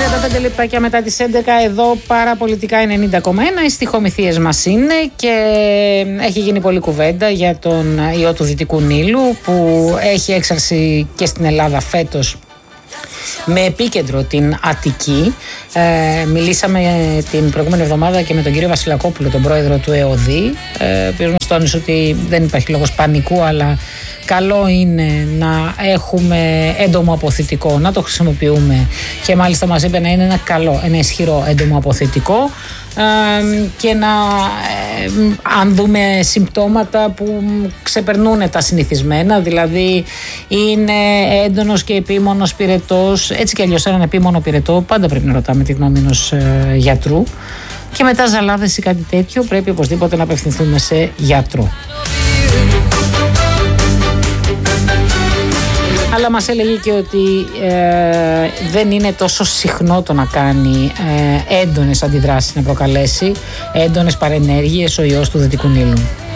35 λεπτάκια μετά τις 11 εδώ παραπολιτικά 90,1. Οι στιχομυθίες μας είναι και έχει γίνει πολλή κουβέντα για τον ιό του Δυτικού Νείλου που έχει έξαρση και στην Ελλάδα φέτος με επίκεντρο την Αττική. Μιλήσαμε την προηγούμενη εβδομάδα και με τον κύριο Βασιλακόπουλο, τον πρόεδρο του ΕΟΔΗ, ο οποίος μας τόνισε ότι δεν υπάρχει λόγος πανικού, αλλά καλό είναι να έχουμε έντομο αποθητικό, να το χρησιμοποιούμε, και μάλιστα μας είπε να είναι ένα καλό, ένα ισχυρό έντομο αποθητικό, και να αν δούμε συμπτώματα που ξεπερνούν τα συνηθισμένα, δηλαδή είναι έντονος και επίμονος πυρετός, έτσι κι αλλιώς έναν επίμονο πυρετό πάντα πρέπει να ρωτάμε τη γνώμη ενός γιατρού, και μετά ζαλάδες ή κάτι τέτοιο πρέπει οπωσδήποτε να απευθυνθούμε σε γιατρό. Αλλά μας έλεγε και ότι δεν είναι τόσο συχνό το να κάνει έντονες αντιδράσεις, να προκαλέσει έντονες παρενέργειες ο ιός του Δυτικού Νείλου.